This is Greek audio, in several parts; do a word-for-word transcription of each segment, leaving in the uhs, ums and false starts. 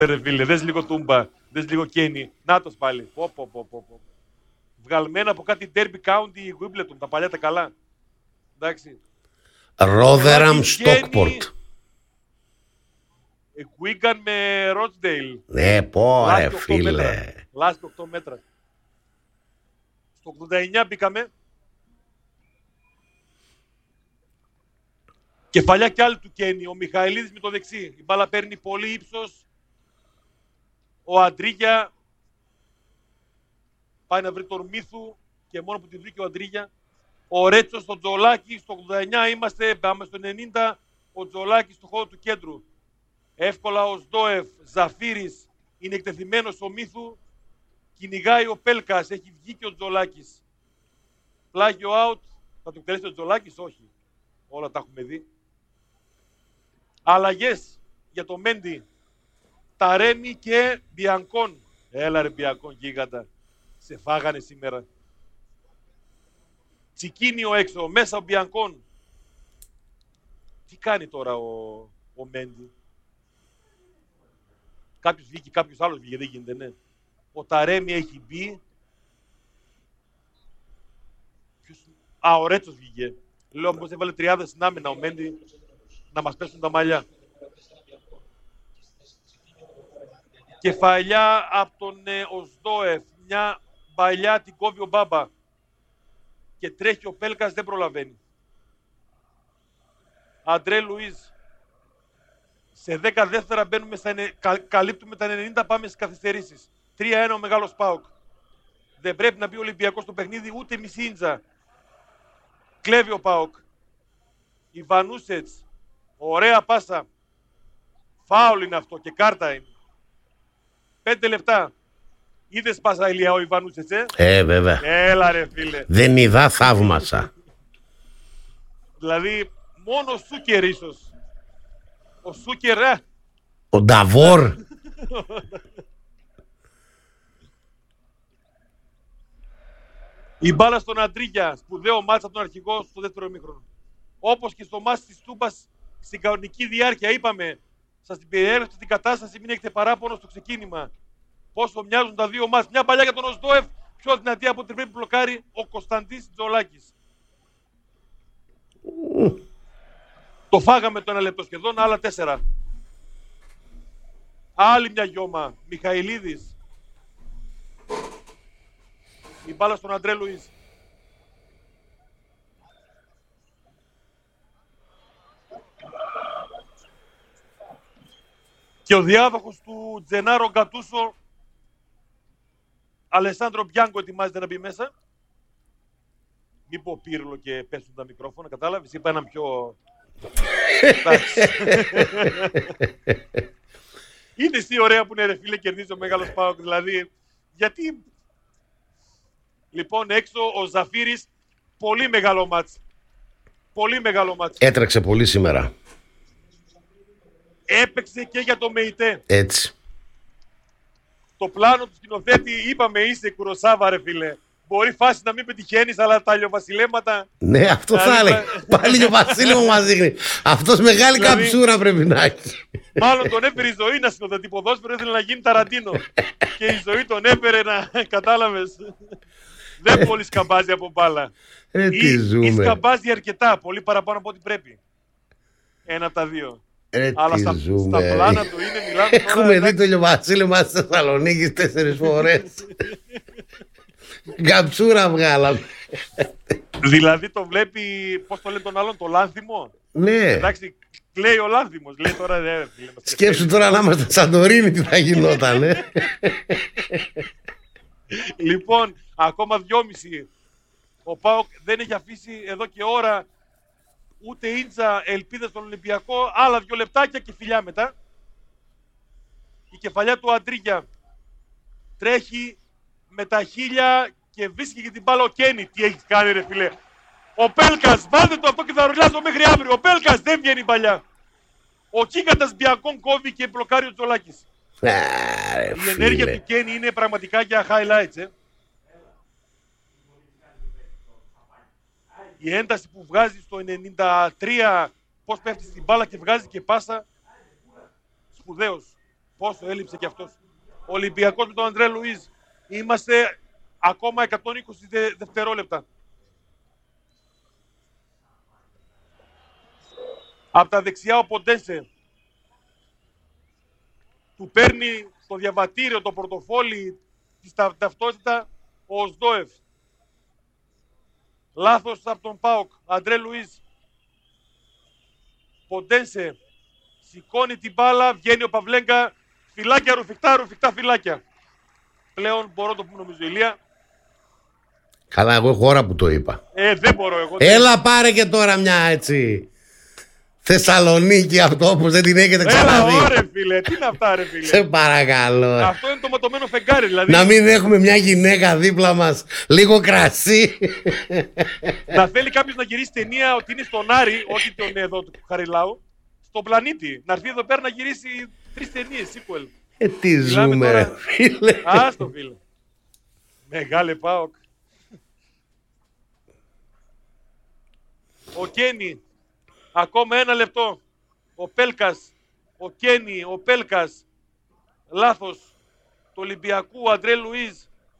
Ρε φίλε, δες λίγο Τούμπα, δες λίγο Κένι. Νάτος πάλι. Πω, πω, πω, πω. Βγαλμένα από κάτι Derby County Wimbledon, τα παλιά τα καλά. Εντάξει. Ρόδεραμ Στόκπορτ. Wigan με Rochdale. Ναι, πω ρε φίλε. Λάσπη οκτώ μέτρα. Στο ογδόντα εννιά μπήκαμε. Κεφαλιά κι άλλη του Κένι. Ο Μιχαηλίδης με το δεξί. Η μπάλα παίρνει πολύ ύψος. Ο Αντρίγια πάει να βρει τον Μύθου και μόνο που τη βρήκε ο Αντρίγια. Ο Ρέτσος στο Τζολάκι. Στο ογδόντα εννιά είμαστε. Πάμε στο ενενήντα. Ο Τζολάκης στο χώρο του κέντρου. Εύκολα ο Σντόεφ. Ζαφύρης είναι εκτεθειμένος στο Μύθου. Κυνηγάει ο Πέλκας. Έχει βγει και ο Τζολάκης. Πλάγιο out. Θα το εκτελέσει ο Τζολάκης? Όχι. Όλα τα έχουμε δει. Αλλαγές για το Μέντι. Ταρέμι και Μπιανκόν. Έλα ρε Μπιανκόν γίγαντα. Σε φάγανε σήμερα. Τσικίνιο έξω. Μέσα ο Μπιανκόν. Τι κάνει τώρα ο, ο Μέντι? Κάποιος βγήκε, κάποιος άλλος βγήκε. Δεν γίνεται, ναι. Ο Ταρέμι έχει μπει. Ποιος... Α, ο Ρέτσος βγήκε. Λέω πως έβαλε τριάδα στην άμυνα ο Μέντι να μας πέσουν τα μαλλιά. Κεφαλιά από τον ε, Οσδόεφ. Μια παλιά την κόβει ο Μπάμπα. Και τρέχει ο Πέλκας, δεν προλαβαίνει. Αντρέ Λουίζ. Σε δέκα δεύτερα μπαίνουμε στα, κα, καλύπτουμε τα ενενήντα, πάμε στις καθυστερήσεις. τρία ένα ο μεγάλος ΠΑΟΚ. Δεν πρέπει να μπει ο Ολυμπιακός στο παιχνίδι ούτε μισή ίντζα. Κλέβει ο ΠΑΟΚ. Ιβανούσετς. Ωραία πάσα. Φάουλ είναι αυτό και κάρτα είναι. Πέντε λεπτά. Είδες πάσα ηλιά ο Ιβανούσετς, ε? Ε, βέβαια. Έλα ρε φίλε. Δεν είδα, θαύμασα. Δηλαδή, μόνο ο Σούκερ ίσως. Ο Σούκερ, ε. Ο Νταβόρ. Η μπάλα στον Αντρίγια. Σπουδαίο μάτς από τον αρχηγό στο δεύτερο ημίχρονο. Όπως και στο μάτς της Τούμπας στην κανονική διάρκεια. Είπαμε, σας την περιέγραψα την κατάσταση, μην έχετε παράπονο στο ξεκίνημα. Πόσο μοιάζουν τα δύο μάτς. Μια παλιά για τον Οσδόεφ, πιο δυνατή από την πρέπει μπλοκάρει ο Κωνσταντής Τζολάκης. Mm. Το φάγαμε το ένα λεπτό σχεδόν, άλλα τέσσερα. Άλλη μια γιώμα. Μιχαηλίδης. Η μπάλα στον Αντρέ Λουίζ. Και ο διάδοχος του Τζενάρο Γκατούσο, Αλεσάνδρο Μπιάνκο, ετοιμάζεται να μπει μέσα. Μην πω Πύρλο και πέσουν τα μικρόφωνα, κατάλαβες, είπα έναν πιο... Είναι εσύ ωραία που είναι ρε φίλε, κερδίζει ο μεγάλος ΠΑΟΚ, δηλαδή, γιατί... Λοιπόν, έξω ο Ζαφύρης, πολύ μεγάλο μάτς. Πολύ μεγάλο μάτς. Έτρεξε πολύ σήμερα. Έπαιξε και για το ΜΕΙΤΕ. Έτσι. Το πλάνο του σκηνοθέτη, είπαμε, είσαι Κουροσάβα ρε φίλε. Μπορεί φάση να μην πετυχαίνεις, αλλά τα αλλιοβασιλέματα... Ναι, αυτό θα έλεγε. Πάλι αλλιοβασίλεμα μας δείχνει. Αυτός μεγάλη δηλαδή, καψούρα πρέπει να έχει. Μάλλον τον έφερε η ζωή να σκηνοθετεί ποδόσφαιρο, ήθελε να γίνει Ταραντίνο. Και η ζωή τον έφερε να... Κατάλαβες. Δεν πολύ σκαμπάζει από μπάλα. Ε, τι ή, ζούμε. ή σκαμπάζει αρκετά, πολύ παραπάνω από ό,τι πρέπει. Ένα από τα δύο. Ε, αλλά στα, στα πλάνα του είναι, μιλάμε τώρα... Έχουμε δει το Λιοβασίλεμα στη Θεσσαλονίκη τέσσερις φορές. Καψούρα βγάλαμε. Δηλαδή το βλέπει, πώς το λέει τον άλλον, το Λάνθιμο. Ναι. Εντάξει, λέει ο Λάνθιμος, λέει τώρα... Ρε, φίλε, σκέψου τώρα να είμαστε Σαντορίνη τι θα γινόταν, ε. Λοιπόν, ακόμα δυόμιση. Ο ΠΑΟΚ δεν έχει αφήσει εδώ και ώρα ούτε ίντζα ελπίδα στον Ολυμπιακό. Άλλα δυο λεπτάκια και φιλιά μετά. Η κεφαλιά του Αντρίγια τρέχει με τα χίλια και βρίσκει και την μπάλα ο Κένι. Τι έχεις κάνει ρε φίλε. Ο Πέλκας, βάλτε το αυτό και θα ρουλιάζω μέχρι αύριο. Ο Πέλκας δεν βγαίνει η παλιά. Ο Κίκατας Μπιακόν κόβει και μπλοκάρει ο Τζολάκης. Άρε, η ενέργεια φίλε. του Κένι είναι πραγματικά για highlights, ε. Η ένταση που βγάζει στο ενενήντα τρία, πώς πέφτει στην μπάλα και βγάζει και πάσα. Σπουδαίος. Πόσο έλειψε κι αυτός. Ο Ολυμπιακός με τον Αντρέ Λουίζ. Είμαστε ακόμα εκατόν είκοσι δε, δευτερόλεπτα. Από τα δεξιά ο Ποντένσε. Του παίρνει το διαβατήριο, το πορτοφόλι, τη τα, ταυτότητα ο Οσδόεφ. Λάθος από τον ΠΑΟΚ. Αντρέ Λουίζ. Ποντένσε. Σηκώνει την μπάλα, βγαίνει ο Παυλέγκα. Φυλάκια ρουφικτά, ρουφικτά φυλάκια. Πλέον μπορώ να το πούμε νομίζω, Ηλία. Καλά, εγώ έχω ώρα που το είπα. Ε, δεν μπορώ εγώ. Έλα πάρε και τώρα μια έτσι Θεσσαλονίκη αυτό όπως δεν την έχετε ξαναδεί. Έλα, ωραία φίλε, τι είναι αυτά ρε φίλε. Σε παρακαλώ. Αυτό είναι το ματωμένο φεγγάρι δηλαδή. Να μην έχουμε μια γυναίκα δίπλα μας, λίγο κρασί. Να θέλει κάποιος να γυρίσει ταινία ότι είναι στον Άρη, όχι τον εδώ του Χαριλάου, στον πλανήτη. Να έρθει εδώ πέρα να γυρίσει τρεις ταινίες, sequel. Ε, τι ζούμε ρε φίλε. Άστο φίλε. Μεγάλε ΠΑΟΚ. Ο Κένι. Ακόμα ένα λεπτό. Ο Πέλκας. Ο Κένι. Ο Πέλκας. Λάθος. Του Ολυμπιακού. Ο Αντρέ Λουίζ.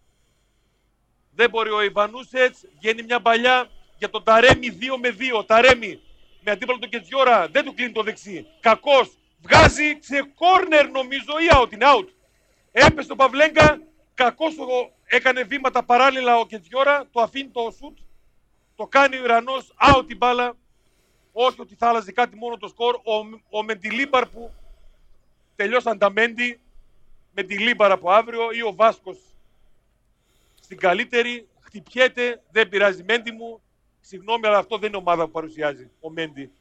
Δεν μπορεί ο Ιβανούσετς. Βγαίνει μια παλιά για τον Ταρέμι δύο με δύο. Ταρέμι. Με αντίπαλο τον Κετζιόρα. Δεν του κλείνει το δεξί. Κακός. Βγάζει σε κόρνερ νομίζω ή out. Είναι out. Έπεσε το Παυλέγκα. Κακός έκανε βήματα παράλληλα ο Κετζιόρα. Το αφήνει το σουτ. Το κάνει ο Ιρανός. Out η μπάλα. Όχι ότι θα άλλαζε κάτι μόνο το σκορ. Ο, ο Μεντιλίμπαρ που τελειώσαν τα Μέντι. Μεντιλίμπαρ από αύριο ή ο Βάσκος στην καλύτερη. Χτυπιέται. Δεν πειράζει Μέντι μου. Συγγνώμη, αλλά αυτό δεν είναι ομάδα που παρουσιάζει ο Μέντι.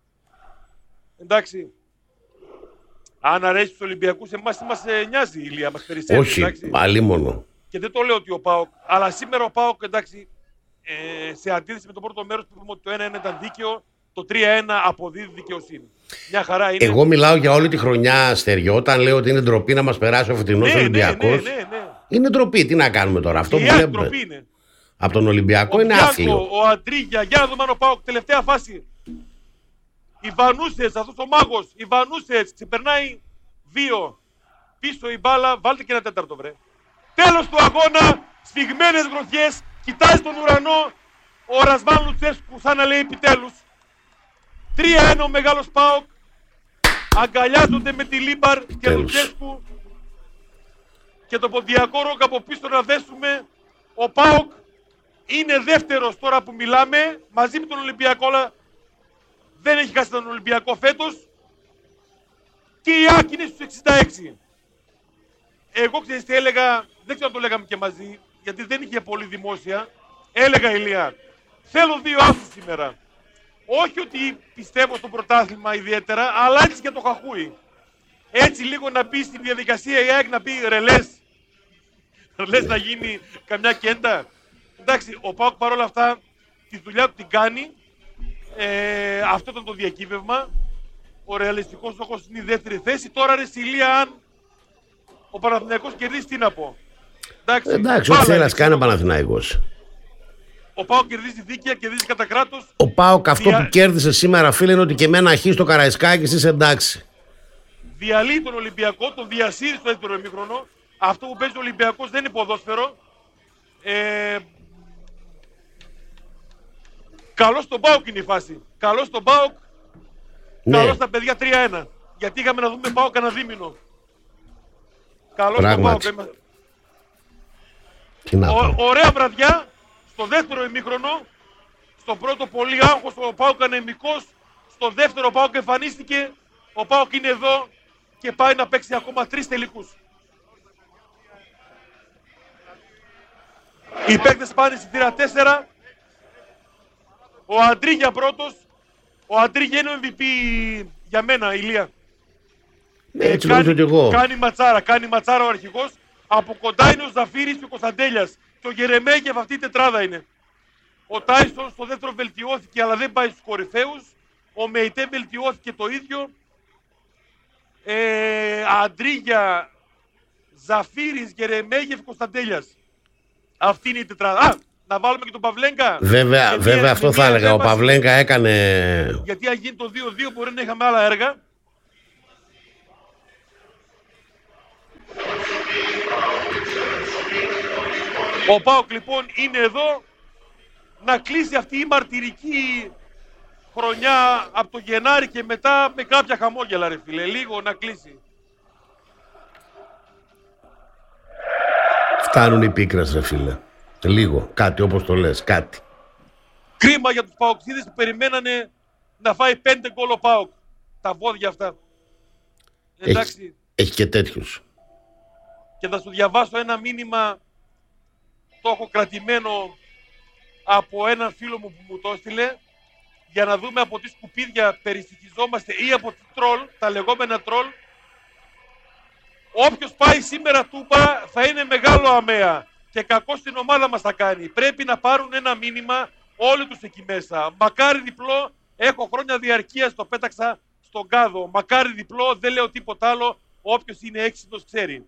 Εντάξει. Αν αρέσει στους Ολυμπιακούς, εμάς μας νοιάζει η Ηλία, μας περισσεύει. Όχι, αλίμονο. Και δεν το λέω ότι ο ΠΑΟΚ, αλλά σήμερα ο ΠΑΟΚ, εντάξει, ε, σε αντίθεση με το πρώτο μέρος που είπαμε ότι το ένα ένα ήταν δίκαιο, το τρία ένα αποδίδει δικαιοσύνη. Μια χαρά είναι. Εγώ μιλάω για όλη τη χρονιά, Στέριο, όταν λέω ότι είναι ντροπή να μας περάσει ο φετινός ναι, Ολυμπιακός. Ναι, ναι, ναι, ναι. Είναι ντροπή, τι να κάνουμε τώρα. Αυτό η που βλέπουμε είναι. από τον Ολυμπιακό ο είναι Μπιάνκο, άθλιο. Ο Αντρίγια, για να δούμε αν ο ΠΑΟΚ τελευταία φάση. Ιβανούσετς, αυτός ο μάγος, Ιβανούσετς, ξεπερνάει δύο. Πίσω η μπάλα, βάλτε και ένα τέταρτο βρε. Τέλος του αγώνα, σφιγμένες γροθιές, κοιτάζει τον ουρανό, ο Ρασβάν Λουτσέσκου σαν να λέει επιτέλους. τρία ένα ο μεγάλος ΠΑΟΚ, αγκαλιάζονται με τη Λίμπαρ και Λουτσέσκου και το ποντιακό ρόκ από πίσω να δέσουμε. Ο ΠΑΟΚ είναι δεύτερος τώρα που μιλάμε, μαζί με τον Ολυμπιακό, αλλά δεν έχει χάσει τον Ολυμπιακό φέτος. Και η Άκη είναι στους εξήντα έξι. Εγώ ξέρεις τι έλεγα, δεν ξέρω αν το λέγαμε και μαζί, γιατί δεν είχε πολύ δημόσια. Έλεγα Ηλία, θέλω δύο άσους σήμερα. Όχι ότι πιστεύω στο πρωτάθλημα ιδιαίτερα, αλλά έτσι για το χαχούι. Έτσι λίγο να μπει στη διαδικασία η ΑΕΚ να πει ρελές. Ρελές να γίνει καμιά κέντα. Εντάξει, ο ΠΑΟΚ παρόλα αυτά τη δουλειά του την κάνει. Ε, αυτό ήταν το διακύβευμα. Ο ρεαλιστικός στόχος είναι η δεύτερη θέση. Τώρα ρε Ηλία, αν ο Παναθηναϊκός κερδίσει, τι να πω. Εντάξει, Εντάξει ό,τι θέλει να κάνει ο Παναθηναϊκός. Ο ΠΑΟΚ κερδίζει δίκαια, κερδίζει κατά κράτος. Ο ΠΑΟΚ αυτό Δια... που κέρδισε σήμερα, φίλε, είναι ότι και με ένα χ στο Καραϊσκάκι είσαι εντάξει. Διαλύει τον Ολυμπιακό, τον διασύρει στο δεύτερο ημίχρονο. Αυτό που παίζει ο Ολυμπιακός δεν είναι ποδόσφαιρο. Ε... Καλώς στον ΠΑΟΚ είναι η φάση. Καλώς στον ΠΑΟΚ. Ναι. Καλώς στα παιδιά τρία ένα. Γιατί είχαμε να δούμε ΠΑΟΚ ένα δίμηνο. Καλώς στον ΠΑΟΚ. Ο, ωραία βραδιά. Στο δεύτερο ημίχρονο. Στο πρώτο πολύ άγχος ο ΠΑΟΚ ανεμικός. Στο δεύτερο ο ΠΑΟΚ εμφανίστηκε. Ο ΠΑΟΚ είναι εδώ και πάει να παίξει ακόμα τρεις τελικούς. Οι παίκτες πάνε στη θύρα τέσσερα. Ο Αντρίγια πρώτος. Ο Αντρίγια είναι ο εμ βι πι για μένα, Ηλία. Ναι, έτσι ε, νομίζω κι εγώ. Κάνει ματσάρα, κάνει ματσάρα ο αρχηγός. Από κοντά είναι ο Ζαφύρης και ο Κωνσταντέλιας. Και ο Γερεμέγεφ αυτή η τετράδα είναι. Ο Τάισον στο δεύτερο βελτιώθηκε αλλά δεν πάει στους κορυφαίους. Ο Μεϊτέ βελτιώθηκε το ίδιο. Ε, Αντρίγια, Ζαφύρης, Γερεμέγεφ, Κωνσταντέλιας. Αυτή είναι η τετράδα. Α, να βάλουμε και τον Παυλέγκα. Βέβαια, γιατί, βέβαια αυτό θα έλεγα. Ο Παυλέγκα έκανε. Γιατί αν γίνει το δύο δύο μπορεί να είχαμε άλλα έργα. Ο ΠΑΟΚ λοιπόν είναι εδώ να κλείσει αυτή η μαρτυρική χρονιά από το Γενάρη και μετά με κάποια χαμόγελα, ρε φίλε. Λίγο να κλείσει. Φτάνουν οι πίκρες, ρε φίλε. Λίγο, κάτι όπως το λες, κάτι. Κρίμα για τους παοξίδες που περιμένανε να φάει πέντε γκολ ο ΠΑΟΚ. Τα βόδια αυτά. Εντάξει. Έχει, έχει και τέτοιους. Και θα σου διαβάσω ένα μήνυμα, το έχω κρατημένο από έναν φίλο μου που μου το έστειλε, για να δούμε από τι σκουπίδια περιστοιχιζόμαστε ή από τι τρόλ, τα λεγόμενα τρόλ. Όποιος πάει σήμερα Τούμπα θα είναι μεγάλο αμαία και κακό στην ομάδα μας θα κάνει. Πρέπει να πάρουν ένα μήνυμα όλοι τους εκεί μέσα. Μακάρι διπλό, έχω χρόνια διαρκείας, το πέταξα στον κάδο. Μακάρι διπλό, δεν λέω τίποτα άλλο, όποιος είναι έξυπνος ξέρει.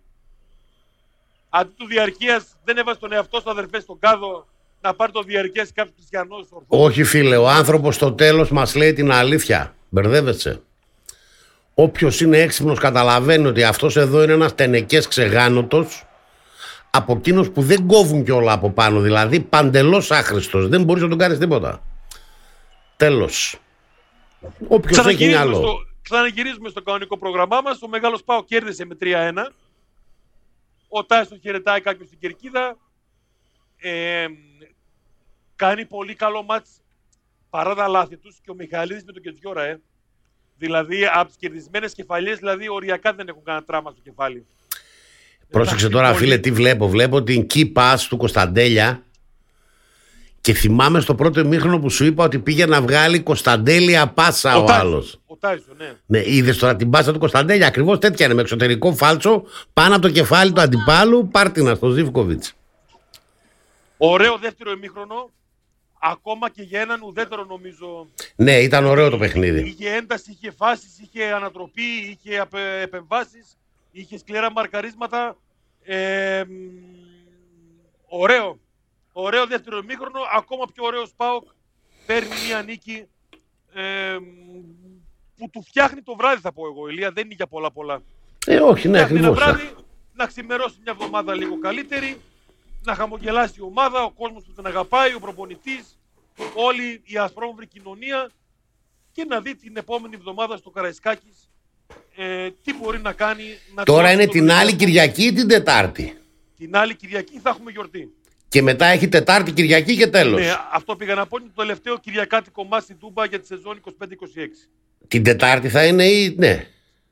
Αντί του διαρκείας δεν έβαζε τον εαυτό σου, αδερφέ, στον κάδο να πάρει το διαρκείας κάποιος χριστιανός. Όχι φίλε, ο άνθρωπος στο τέλος μας λέει την αλήθεια. Μπερδεύεσαι. Όποιος είναι έξυπνος καταλαβαίνει ότι αυτός εδώ είναι ένας τενεκές ξεγάνωτος από εκείνους που δεν κόβουν κιόλα από πάνω. Δηλαδή παντελώς άχρηστος. Δεν μπορείς να τον κάνεις τίποτα. Τέλος. Όποιος έχει μυαλό. Στο, ξαναγυρίζουμε στο κανονικό πρόγραμμά μας. Ο Μεγάλος ΠΑΟΚ κέρδισε με τρία ένα. Ο Τάις χαιρετάει κάποιος στην κερκίδα. Ε, κάνει πολύ καλό μάτς παρά τα λάθη τους και ο Μιχαηλίδης με τον Κετζιόρα, ε. Δηλαδή από τις κερδισμένες κεφαλιές, δηλαδή οριακά δεν έχουν κανένα τράμα στο κεφάλι. Πρόσεξε τώρα πολύ... φίλε τι βλέπω. Βλέπω την key pass του Κωνσταντέλια και θυμάμαι στο πρώτο ημίχρονο που σου είπα ότι πήγε να βγάλει Κωνσταντέλια πάσα ο, ο άλλος. Ο Τάισον, ναι. Ναι, είδες τώρα την πάσα του Κωνσταντέλια, ακριβώς τέτοια είναι, με εξωτερικό φάλτσο πάνω από το κεφάλι του αντιπάλου, πάρτινα στο Ζίβκοβιτς. Ωραίο δεύτερο ημίχρονο. Ακόμα και για έναν ουδέτερο νομίζω. Ναι, ήταν ωραίο το παιχνίδι. Είχε ένταση, είχε φάσεις, είχε ανατροπή, είχε επεμβάσεις, είχε σκληρά μαρκαρίσματα. Ε, ωραίο. Ωραίο δεύτερο ημίχρονο. Ακόμα πιο ωραίο ΠΑΟΚ. Παίρνει μια νίκη ε, που του φτιάχνει το βράδυ, θα πω εγώ. Ηλία, δεν είναι για πολλά πολλά. Ε, όχι, ναι, ακριβώς. ακριβώς. Ένα βράδυ να ξημερώσει μια εβδομάδα λίγο καλύτερη. Να χαμογελάσει η ομάδα, ο κόσμος που την αγαπάει, ο προπονητής, όλη η ασπρόμαυρη κοινωνία και να δει την επόμενη εβδομάδα στο Καραϊσκάκης ε, τι μπορεί να κάνει. Να Τώρα είναι την άλλη Κυριακή ή την Τετάρτη? Την άλλη Κυριακή θα έχουμε γιορτή. Και μετά έχει Τετάρτη, Κυριακή και τέλος. Ναι, αυτό πήγα να πω, είναι το τελευταίο Κυριακάτικο μάτς στην Τούμπα για τη σεζόν είκοσι πέντε είκοσι έξι. Την Τετάρτη θα είναι ή ναι?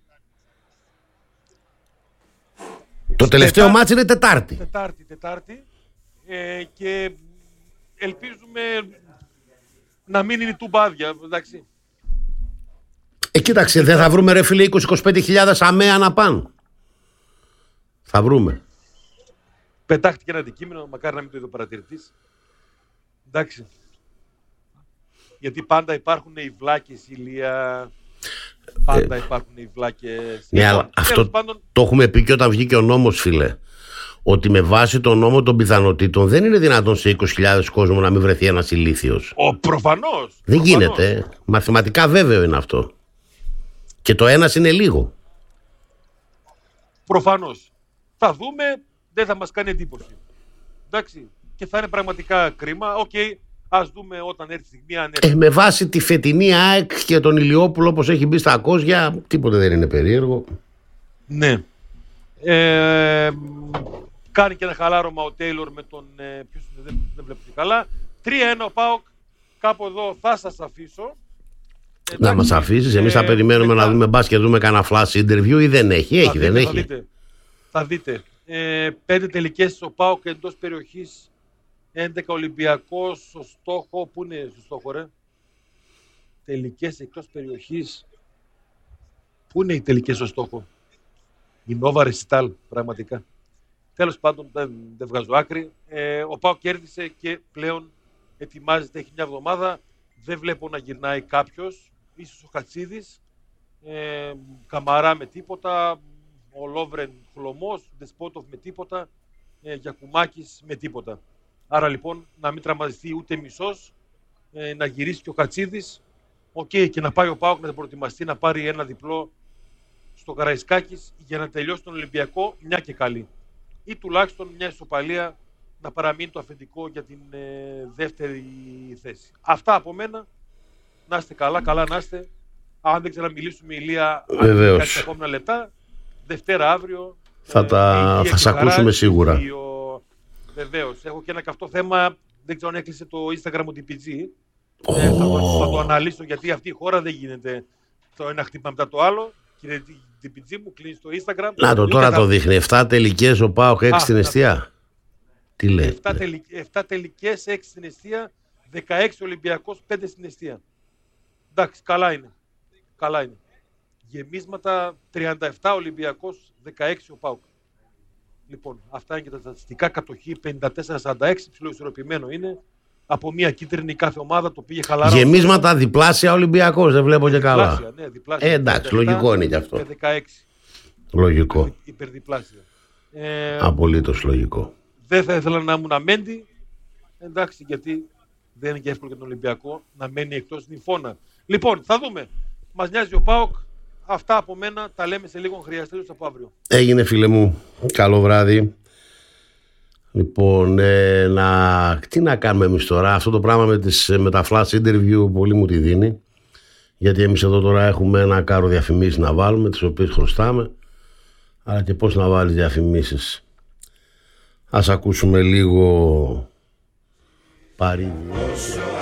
Το τελευταίο Τετάρτη, μάτς είναι Τετάρτη. Τετάρτη, Τετάρτη. Ε, και ελπίζουμε να μην είναι η Τούμπα άδεια, εντάξει. Ε, κοίταξε, δεν θα βρούμε ρε φίλε είκοσι με είκοσι πέντε χιλιάδες αμαία να πάνε. Θα βρούμε. Πετάχτηκε ένα αντικείμενο, μακάρι να μην το είδε ο παρατηρητής. Εντάξει. Γιατί πάντα υπάρχουν οι βλάκες, Ηλία. Πάντα ε, υπάρχουν οι βλάκες. Ναι, αλλά αυτό πάντων... το έχουμε πει και όταν βγήκε ο νόμος, φίλε. Ότι με βάση τον νόμο των πιθανότητων δεν είναι δυνατόν σε είκοσι χιλιάδες κόσμο να μην βρεθεί ένας ηλίθιος. Ο, προφανώς. Δεν προφανώς. γίνεται. Μαθηματικά βέβαιο είναι αυτό. Και το ένας είναι λίγο. Προφανώς. Θα δούμε, δεν θα μας κάνει εντύπωση. Εντάξει. Και θα είναι πραγματικά κρίμα. Οκ, okay, ας δούμε όταν έρθει η στιγμή. Αν έρθει. Ε, με βάση τη φετινή ΑΕΚ και τον Ηλιόπουλο όπως έχει μπει στα κόζια, τίποτε δεν είναι περίεργο. Ναι. Ε, κάνει και ένα χαλάρωμα ο Τέιλορ με τον... Ε, ποιος, δεν, δεν βλέπω και καλά. τρία ένα ο ΠΑΟΚ. Κάπου εδώ θα σας αφήσω. Εντάξει, να μας αφήσεις. Εμείς θα περιμένουμε μετά να δούμε μπας και δούμε κανένα flash interview ή δεν έχει. Έχει, δείτε, δεν θα έχει. Δείτε. Θα δείτε. Ε, πέντε τελικές ο ΠΑΟΚ εντός περιοχής. έντεκα Ολυμπιακός στο στόχο. Πού είναι στο στόχο, ρε? Τελικές εκτός περιοχής. Πού είναι οι τελικές στο στόχο? Η Νόβα Ρεσιτάλ, πραγματικά. Τέλος πάντων, δεν, δεν βγάζω άκρη. Ε, ο ΠΑΟΚ κέρδισε και πλέον ετοιμάζεται, έχει μια εβδομάδα. Δεν βλέπω να γυρνάει κάποιος. Ίσως ο Χατσίδης. Ε, Καμαρά με τίποτα. Ο Λόβρεν χλωμός. Δεσπότοφ με τίποτα. Ε, Γιακουμάκης με τίποτα. Άρα λοιπόν να μην τραυματιστεί ούτε μισός. Ε, να γυρίσει και ο Χατσίδης. Οκ, okay, και να πάει ο ΠΑΟΚ να προετοιμαστεί να πάρει ένα διπλό στο Καραϊσκάκης για να τελειώσει τον Ολυμπιακό μια και καλή. Ή τουλάχιστον μια ισοπαλία να παραμείνει το αφεντικό για την ε, δεύτερη θέση. Αυτά από μένα. Να είστε καλά, καλά να είστε. Αν δεν ξαναμιλήσουμε, Ηλία, αν κάτι επόμενα λεπτά, Δευτέρα αύριο. Θα, ε, τα... θα σε ακούσουμε σίγουρα. Βεβαίως. Έχω και ένα καυτό θέμα. Δεν ξέρω αν έκλεισε το Instagram μου την πι τζι. Oh. Ε, θα, το, θα το αναλύσω, γιατί αυτή η χώρα δεν γίνεται το ένα χτύπημα μετά το άλλο. Κύριε, την πι τζι μου κλείνει στο Instagram. Να το τώρα το δείχνει. εφτά τελικές ο ΠΑΟΚ, έξι στην εστία. Τι λέει. εφτά, τελικ, εφτά τελικές, έξι στην εστία, δεκαέξι Ολυμπιακός, πέντε στην εστία. Εντάξει, καλά είναι. Καλά είναι. Γεμίσματα τριάντα επτά Ολυμπιακός, δεκαέξι ο ΠΑΟΚ. Λοιπόν, αυτά είναι και τα στατιστικά. Κατοχή πενήντα τέσσερα σαράντα έξι, ψηλό ισορροπημένο είναι. Από μία κίτρινη κάθε ομάδα, το πήγε χαλαρά. Γεμίσματα διπλάσια Ολυμπιακός, δεν βλέπω και διπλάσια, καλά. Ναι, διπλάσια. Ε, εντάξει, λογικό είναι κι αυτό. Και δεκαέξι. Λογικό. Υπερδιπλάσια. Ε, Απολύτως λογικό. Δεν θα ήθελα να ήμουν αμέντη. Εντάξει, γιατί δεν είναι και εύκολο για τον Ολυμπιακό να μένει εκτός νυμφώνα. Λοιπόν, θα δούμε. Μας νοιάζει ο ΠΑΟΚ. Αυτά από μένα. Τα λέμε σε λίγο χρειαστήριος από αύριο. Έγινε, φίλε μου. Καλό βράδυ. Λοιπόν, ε, να... τι να κάνουμε εμείς τώρα. Αυτό το πράγμα με, τις, με τα flash interview πολύ μου τη δίνει. Γιατί εμείς εδώ τώρα έχουμε ένα κάρο διαφημίσεις να βάλουμε, τις οποίες χρωστάμε. Αλλά και πώς να βάλεις διαφημίσεις. Ας ακούσουμε λίγο παρήγγι.